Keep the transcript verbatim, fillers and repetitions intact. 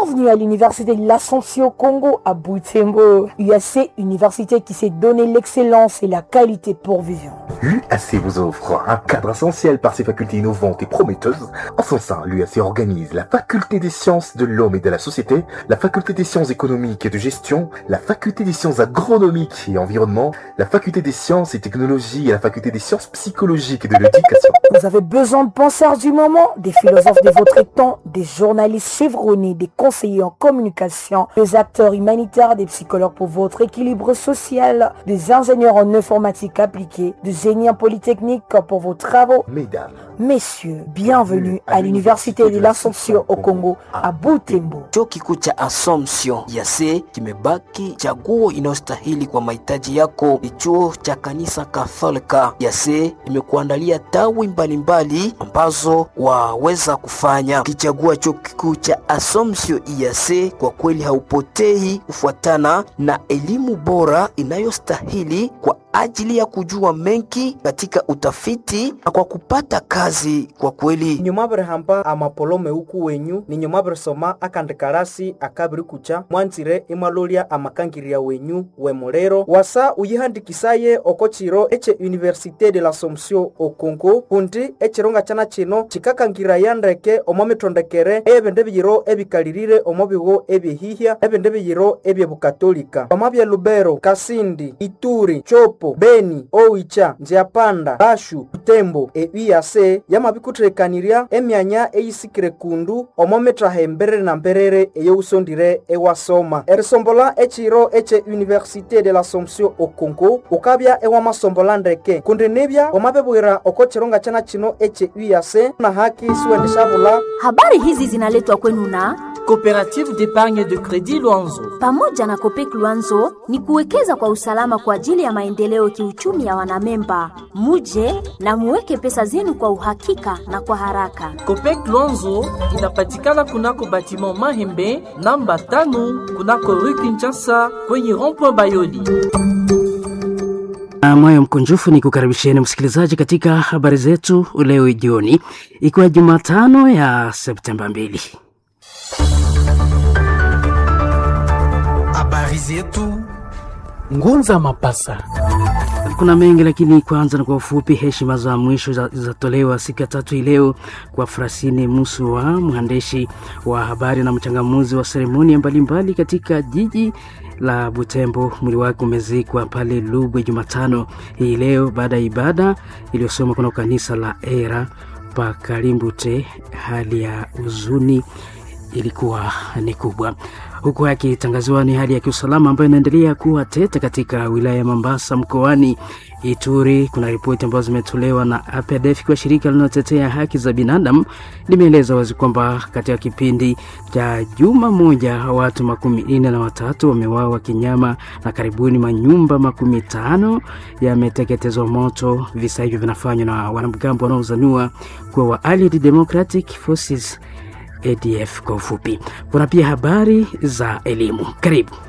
Bienvenue à l'Université de l'Assomption Congo à Butembo. U A C, université qui s'est donné l'excellence et la qualité pour vivre. L'U A C vous offre un cadre essentiel par ses facultés innovantes et prometteuses. En son sein, l'U A C organise la faculté des sciences de l'homme et de la société, la faculté des sciences économiques et de gestion, la faculté des sciences agronomiques et environnement, la faculté des sciences et technologies et la faculté des sciences psychologiques et de l'éducation. Vous avez besoin de penseurs du moment, des philosophes de votre temps, des journalistes chevronnés, des conseillers en communication, des acteurs humanitaires, des psychologues pour votre équilibre social, des ingénieurs en informatique appliquée, des génies en polytechnique pour vos travaux. Mesdames, messieurs, bienvenue à l'Université de l'Assomption au Congo à Butembo. Chuo kikuu cha Assumption U A C kimebaki chaguo inayostahili kwa mahitaji yako. Ni chuo cha kanisa Katholika. U A C imekuandalia tawi mbalimbali ambazo waweza kufanya. Kichagua chuo kikuu cha Assumption U A C, kwa kweli haupotei kufuatana na elimu bora inayostahili kwa ajili ya kujua mengi katika utafiti na kwa kupata kazi. Kwa kweli nyumabre hamba amapolome uku wenyu ni nyumabre soma akandekarasi akabiri kucha mwanzire imalolia amakangiria wenyu wemolero wasa uyihandikisaye okochiro eche Université de l'Assomption au Congo kundi echironga chana chino chikakangira yandeke omomitondekere ebende biyiro ebikalirire omobigo ebihihya ebende biyiro ebyebukatolika omabya Lubero, Kasindi, Ituri, Chopo, Beni, Oicha, Nziapanda, Bashu, Butembo, e U A C yamabikutrekaniria emyanya eyisikire kundu omometra hemberere na mberere eyousondire ewasoma erisombola echiro eche Université de l'Assomption au Congo ukabya ewa masombola ndeke kundi nebya omabebwira okochironga chana chino eche U A C na haki suendeshabula. Habari hizi zinaletwa kwenu na Coopérative d'épargne de crédit Luanzo. Pamoja na Copec Luanzo ni kuwekeza kwa usalama kwa ajili ya maendeleo kiuchumi ya wanamemba. Muje na muweke pesa zenu kwa uhakika na kwa haraka. Copec Luanzo inapatikana kunako batiment Mahembe namba tano kunako rue Kinshasa kwenye rond-point Bayoli. Moyo mkunjufu ni kukaribisheni msikilizaji katika habari zetu leo jioni, ikiwa Jumatano ya Septemba mbili. Habari zetu Ngunza Mapasa. Kuna mengi lakini kwanza na kwa ufupi, heshima za mwisho zatolewa siku ya tatu leo kwa Frasine Musuwa, mwandishi wa habari na mchangamuzi wa seremoni mbalimbali katika jiji la Butembo. Mwili wake umezikwa pale Lubwe Jumatano hii leo baada ya ibada iliyosoma kuna kanisa la Era pa Kalimbute. Hali ya huzuni ilikuwa ni kubwa, huku akitangaziwa ni hali ya kiusalama ambayo inaendelea kuwa tete katika wilaya ya Mombasa mkoani Ituri. Kuna ripoti ambazo zimetolewa na A P D F kwa shirika linalotetea haki za binadamu, limeeleza wazi kwamba katika kipindi cha juma moja watu makumi nne na watatu wameuawa kinyama na karibuni manyumba makumi tano yameteketezwa moto. Visa hivyo vinafanywa na wanamgambo wanaozaniwa kuwa wa Allied Democratic Forces A D F kwa ufupi. Kuna pia habari za elimu. Karibu.